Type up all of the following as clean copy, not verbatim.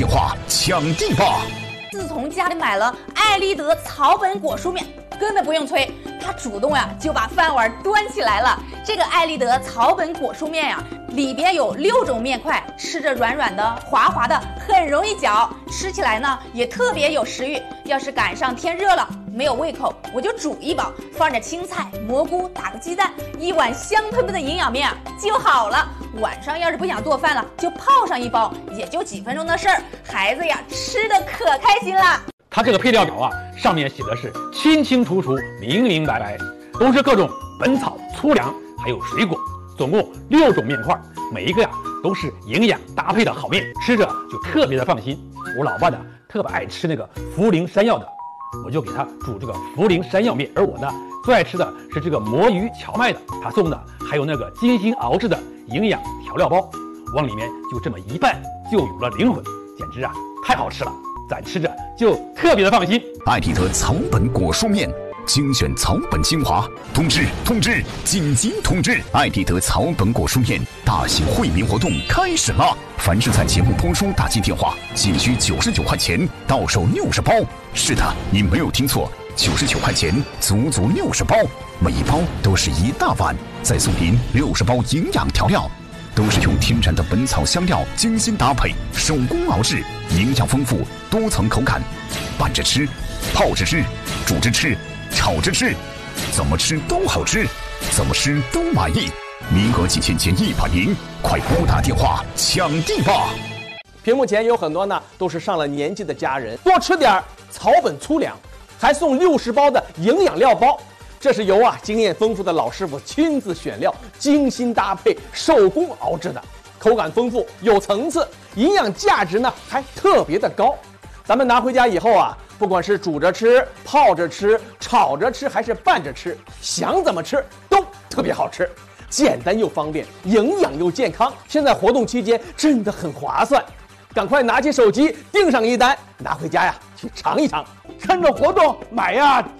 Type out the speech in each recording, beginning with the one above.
电话抢地吧！ 自从家里买了爱立德草本果蔬面，根本不用催，他主动就把饭碗端起来了。这个爱立德草本果蔬面里边有6种面块，吃着软软的、滑滑的，很容易嚼，吃起来呢也特别有食欲。要是赶上天热了，没有胃口，我就煮一包，放着青菜、蘑菇，打个鸡蛋，一碗香喷喷的营养面就好了。晚上要是不想做饭了，就泡上一包，也就几分钟的事儿。孩子吃的可开心了。 它这个配料表上面写的是清清楚楚、明明白白，都是各种本草、粗粮，还有水果，总共6种面块，每一个都是营养搭配的好面，吃着就特别的放心。我老爸特别爱吃那个涪陵山药的，我就给他煮这个涪陵山药面，而我最爱吃的是这个魔芋荞麦的，他送的还有那个精心熬制的营养调料包，往里面就这么一拌，就有了灵魂，简直太好吃了，咱吃着就特别的放心。 爱立德草本果蔬面，精选草本精华。通知，紧急通知！爱立德草本果蔬面大型惠民活动开始了！凡是在节目播出打进电话，仅需99块钱，到手60包。是的，你没有听错，99块钱，足足60包，每一包都是一大碗，再送您60包营养调料，都是用天然的本草香料精心搭配，手工熬制，营养丰富，多层口感，拌着吃，泡着吃，煮着吃，炒着吃，怎么吃都好吃，怎么吃都满意。名额仅限前100名，快拨打电话抢地吧！ 屏幕前有很多都是上了年纪的家人，多吃点草本粗粮，还送60包的营养料包。这是由经验丰富的老师傅亲自选料，精心搭配，手工熬制的，口感丰富，有层次，营养价值还特别的高。咱们拿回家以后不管是煮着吃、泡着吃、炒着吃，还是拌着吃，想怎么吃都特别好吃，简单又方便，营养又健康。现在活动期间真的很划算，赶快拿起手机订上一单，拿回家去尝一尝。 趁着活动买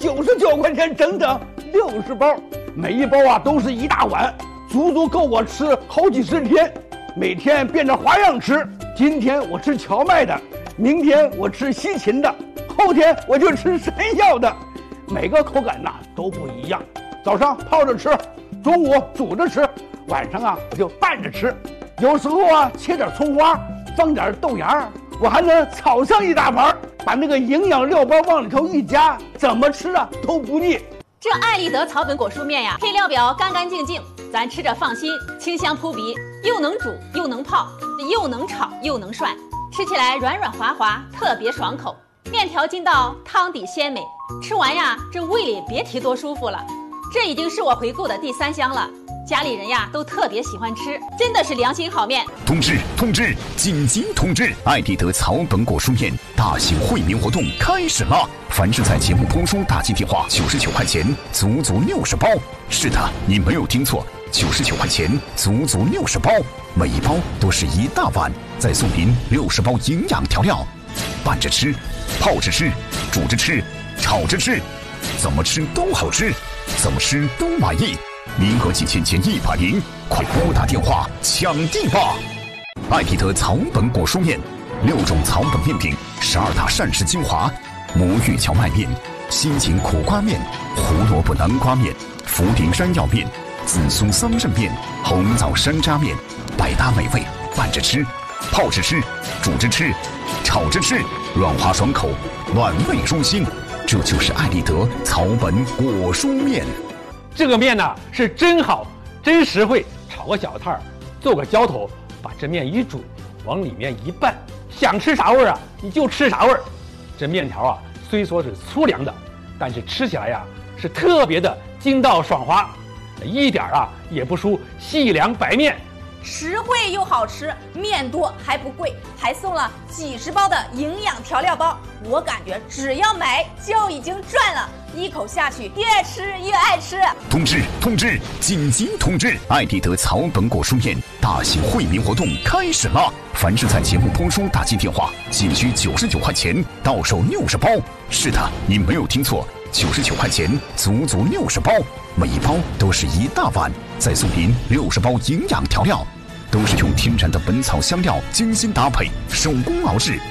99块钱，整整60包，每一包都是一大碗，足足够我吃好几十天，每天变着花样吃。今天我吃荞麦的，明天我吃西芹的，后天我就吃山药的，每个口感都不一样。早上泡着吃，中午煮着吃，晚上我就拌着吃，有时候切点葱花，放点豆芽，我还能炒上一大盘，把那个营养料包往里头一加，怎么吃都不腻。 这爱立德草本果蔬面配料表干干净净，咱吃着放心，清香扑鼻，又能煮又能泡，又能炒又能涮，吃起来软软滑滑，特别爽口。面条筋道，汤底鲜美，吃完这胃里别提多舒服了。这已经是我回顾的第3箱了，家里人都特别喜欢吃，真的是良心好面。 通知，紧急通知！爱立德草本果蔬面大型惠民活动开始了！凡是在节目播出打进电话，99块钱，足足60包。是的，你没有听错，99块钱，足足60包，每一包都是一大碗，再送您60包营养调料，拌着吃，泡着吃，煮着吃，炒着吃，怎么吃都好吃，怎么吃都满意。名额仅限前100名，快拨打电话抢地吧！爱立德草本果蔬面，6种草本面品，12大膳食精华，魔芋荞麦面、西芹苦瓜面、胡萝卜南瓜面、涪陵山药面、紫苏桑葚面、红枣山楂面，百搭美味，拌着吃，泡着吃，煮着吃，炒着吃，软滑爽口，暖胃舒心。这就是爱立德草本果蔬面。 这个面是真好，真实惠，炒个小菜做个浇头，把这面一煮，往里面一拌，想吃啥味你就吃啥味。这面条虽说是粗粮的，但是吃起来是特别的筋道爽滑，一点也不输细粮白面。 实惠又好吃，面多还不贵，还送了几十包的营养调料包。我感觉只要买就已经赚了，一口下去越吃越爱吃。 通知，紧急通知！爱立德草本果蔬面大型惠民活动开始了！凡是在节目播出打进电话，仅需99块钱，到手60包。是的，你没有听错，99块钱，足足60包，每一包都是一大碗，再送您60包营养调料，都是用天然的本草香料精心搭配，手工熬制，